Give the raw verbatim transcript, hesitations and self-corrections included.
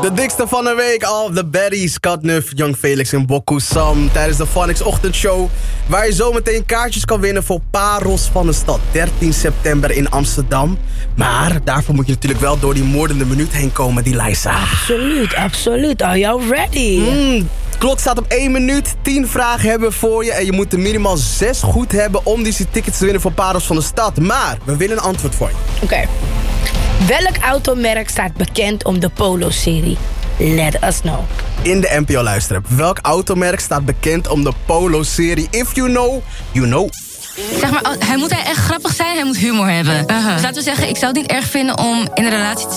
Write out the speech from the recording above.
De dikste van de week, al de baddies, Katnuf, Young Felix en Bokku Sam. Tijdens de Phonics ochtendshow, waar je zometeen kaartjes kan winnen voor Parels van de Stad. dertien september in Amsterdam. Maar daarvoor moet je natuurlijk wel door die moordende minuut heen komen, die Liza. Absoluut, absoluut. Are you ready? Mm, klok staat op één minuut. tien vragen hebben we voor je. En je moet er minimaal zes goed hebben om die tickets te winnen voor Parels van de Stad. Maar we willen een antwoord voor je. Oké. Okay. Welk automerk staat bekend om de Polo-serie? Let us know. In de N P O-luisteraar. Welk automerk staat bekend om de Polo-serie? If you know, you know. Zeg maar, hij moet hij echt grappig zijn, hij moet humor hebben. Uh-huh. Dus laten we zeggen, ik zou het niet erg vinden om in een relatie te